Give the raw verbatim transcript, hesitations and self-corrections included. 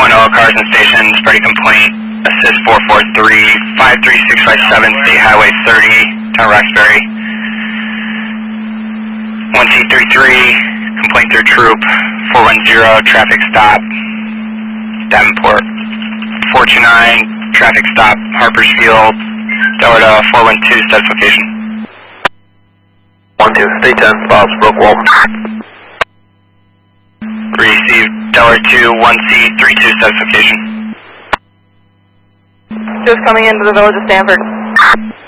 one oh, cars and stations, Freddie complaint, assist four four three, five three six five seven, State Highway thirty, Town Roxbury. one C three three, complaint through troop, four one zero, traffic stop, Davenport. four two nine, traffic stop, Harpers Field, Delta four one two, status location. one two, stay ten, Bob's, broke wall. Received, Delta two, one C three two, status location. Just coming into the village of Stanford.